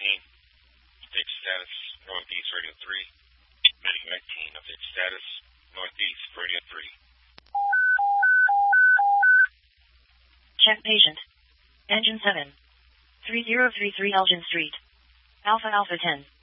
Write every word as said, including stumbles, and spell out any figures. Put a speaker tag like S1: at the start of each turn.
S1: nineteen, update status, Northeast Radio three. Medic nineteen, update status, Northeast Radio three.
S2: Check patient. Engine seven. three zero three three Elgin Street. Alpha Alpha ten.